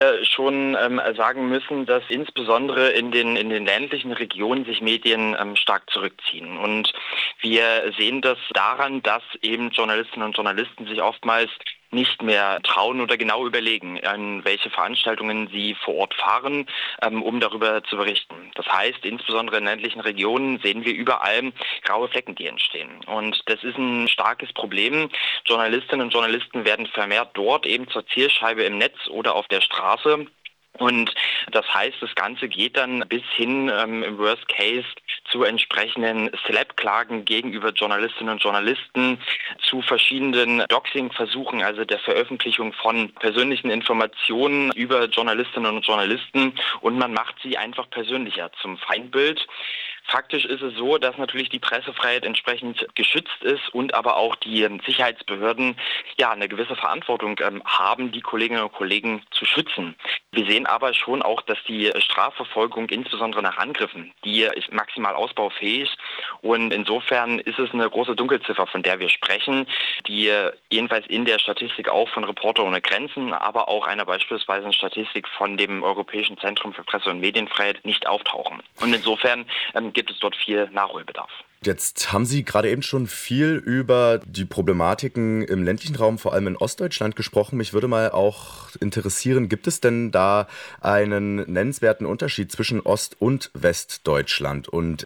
schon sagen müssen, dass insbesondere in den ländlichen Regionen sich Medien stark zurückziehen. Und wir sehen das daran, dass eben Journalistinnen und Journalisten sich oftmals nicht mehr trauen oder genau überlegen, an welche Veranstaltungen sie vor Ort fahren, um darüber zu berichten. Das heißt, insbesondere in ländlichen Regionen sehen wir überall graue Flecken, die entstehen. Und das ist ein starkes Problem. Journalistinnen und Journalisten werden vermehrt dort eben zur Zielscheibe im Netz oder auf der Straße. Und das heißt, das Ganze geht dann bis hin im Worst Case zu entsprechenden Slap-Klagen gegenüber Journalistinnen und Journalisten, zu verschiedenen Doxing-Versuchen, also der Veröffentlichung von persönlichen Informationen über Journalistinnen und Journalisten, und man macht sie einfach persönlicher zum Feindbild. Faktisch ist es so, dass natürlich die Pressefreiheit entsprechend geschützt ist und aber auch die Sicherheitsbehörden eine gewisse Verantwortung haben, die Kolleginnen und Kollegen zu schützen. Wir sehen aber schon auch, dass die Strafverfolgung insbesondere nach Angriffen, die ist maximal ausbaufähig, und insofern ist es eine große Dunkelziffer, von der wir sprechen, die jedenfalls in der Statistik auch von Reporter ohne Grenzen, aber auch einer beispielsweise Statistik von dem Europäischen Zentrum für Presse- und Medienfreiheit nicht auftauchen. Und insofern gibt es dort viel Nachholbedarf. Jetzt haben Sie gerade eben schon viel über die Problematiken im ländlichen Raum, vor allem in Ostdeutschland, gesprochen. Mich würde mal auch interessieren, gibt es denn da einen nennenswerten Unterschied zwischen Ost- und Westdeutschland? Und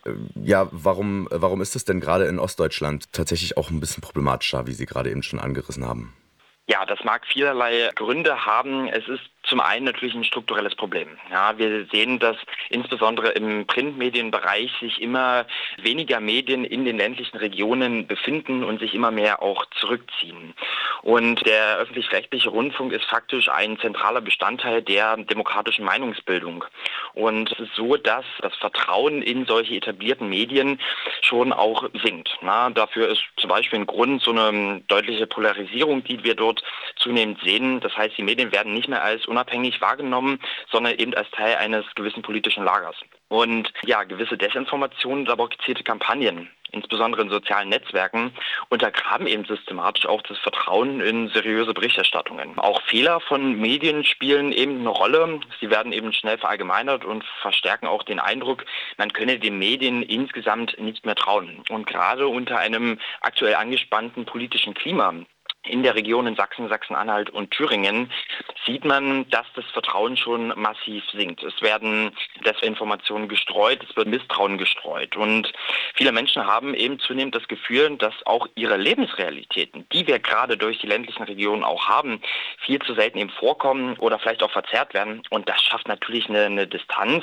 warum ist es denn gerade in Ostdeutschland tatsächlich auch ein bisschen problematischer, wie Sie gerade eben schon angerissen haben? Ja, das mag vielerlei Gründe haben. Es ist zum einen natürlich ein strukturelles Problem. Ja, wir sehen, dass insbesondere im Printmedienbereich sich immer weniger Medien in den ländlichen Regionen befinden und sich immer mehr auch zurückziehen. Und der öffentlich-rechtliche Rundfunk ist faktisch ein zentraler Bestandteil der demokratischen Meinungsbildung. Und es ist so, dass das Vertrauen in solche etablierten Medien schon auch sinkt. Dafür ist zum Beispiel ein Grund so eine deutliche Polarisierung, die wir dort zunehmend sehen. Das heißt, die Medien werden nicht mehr als unabhängig wahrgenommen, sondern eben als Teil eines gewissen politischen Lagers. Und gewisse Desinformationen, aber auch gezielte Kampagnen, insbesondere in sozialen Netzwerken, untergraben eben systematisch auch das Vertrauen in seriöse Berichterstattungen. Auch Fehler von Medien spielen eben eine Rolle. Sie werden eben schnell verallgemeinert und verstärken auch den Eindruck, man könne den Medien insgesamt nicht mehr trauen. Und gerade unter einem aktuell angespannten politischen Klima in der Region in Sachsen, Sachsen-Anhalt und Thüringen sieht man, dass das Vertrauen schon massiv sinkt. Es werden Desinformationen gestreut, es wird Misstrauen gestreut. Und viele Menschen haben eben zunehmend das Gefühl, dass auch ihre Lebensrealitäten, die wir gerade durch die ländlichen Regionen auch haben, viel zu selten eben vorkommen oder vielleicht auch verzerrt werden. Und das schafft natürlich eine Distanz.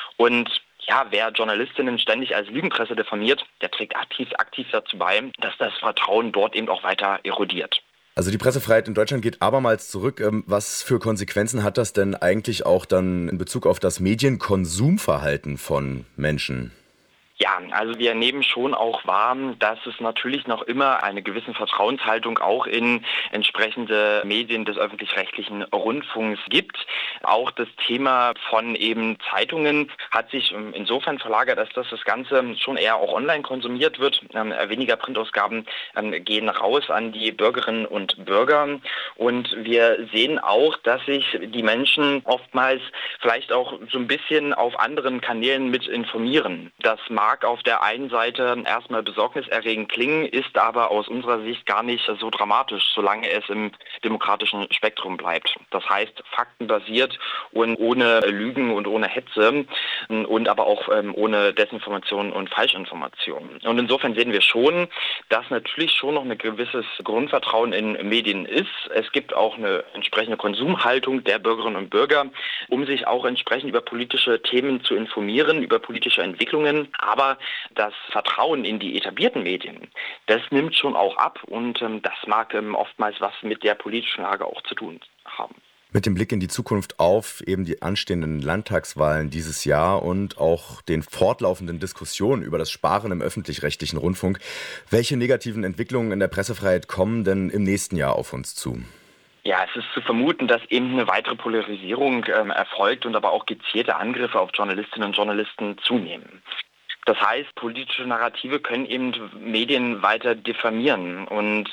Und wer Journalistinnen ständig als Lügenpresse diffamiert, der trägt aktiv dazu bei, dass das Vertrauen dort eben auch weiter erodiert. Also die Pressefreiheit in Deutschland geht abermals zurück. Was für Konsequenzen hat das denn eigentlich auch dann in Bezug auf das Medienkonsumverhalten von Menschen? Ja, also wir nehmen schon auch wahr, dass es natürlich noch immer eine gewisse Vertrauenshaltung auch in entsprechende Medien des öffentlich-rechtlichen Rundfunks gibt. Auch das Thema von eben Zeitungen hat sich insofern verlagert, dass das Ganze schon eher auch online konsumiert wird. Weniger Printausgaben gehen raus an die Bürgerinnen und Bürger. Und wir sehen auch, dass sich die Menschen oftmals vielleicht auch so ein bisschen auf anderen Kanälen mit informieren. Das mag auf der einen Seite erstmal besorgniserregend klingen, ist aber aus unserer Sicht gar nicht so dramatisch, solange es im demokratischen Spektrum bleibt. Das heißt, faktenbasiert und ohne Lügen und ohne Hetze und aber auch ohne Desinformation und Falschinformation. Und insofern sehen wir schon, dass natürlich schon noch ein gewisses Grundvertrauen in Medien ist. Es gibt auch eine entsprechende Konsumhaltung der Bürgerinnen und Bürger, um sich auch entsprechend über politische Themen zu informieren, über politische Entwicklungen. Aber das Vertrauen in die etablierten Medien, das nimmt schon auch ab, und das mag oftmals was mit der politischen Lage auch zu tun haben. Mit dem Blick in die Zukunft auf eben die anstehenden Landtagswahlen dieses Jahr und auch den fortlaufenden Diskussionen über das Sparen im öffentlich-rechtlichen Rundfunk, welche negativen Entwicklungen in der Pressefreiheit kommen denn im nächsten Jahr auf uns zu? Ja, es ist zu vermuten, dass eben eine weitere Polarisierung erfolgt und aber auch gezielte Angriffe auf Journalistinnen und Journalisten zunehmen. Das heißt, politische Narrative können eben Medien weiter diffamieren, und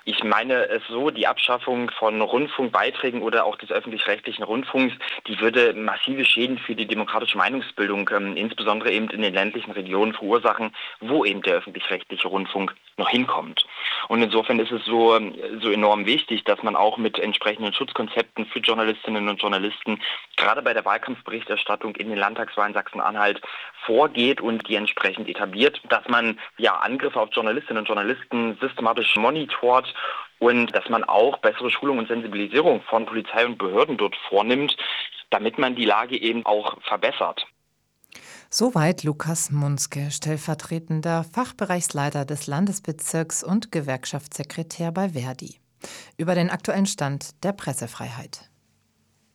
Ich meine es so, die Abschaffung von Rundfunkbeiträgen oder auch des öffentlich-rechtlichen Rundfunks, die würde massive Schäden für die demokratische Meinungsbildung, insbesondere eben in den ländlichen Regionen verursachen, wo eben der öffentlich-rechtliche Rundfunk noch hinkommt. Und insofern ist es so enorm wichtig, dass man auch mit entsprechenden Schutzkonzepten für Journalistinnen und Journalisten gerade bei der Wahlkampfberichterstattung in den Landtagswahlen Sachsen-Anhalt vorgeht und die entsprechend etabliert, dass man Angriffe auf Journalistinnen und Journalisten systematisch monitort und dass man auch bessere Schulung und Sensibilisierung von Polizei und Behörden dort vornimmt, damit man die Lage eben auch verbessert. Soweit Lukas Munzke, stellvertretender Fachbereichsleiter des Landesbezirks und Gewerkschaftssekretär bei Verdi. Über den aktuellen Stand der Pressefreiheit.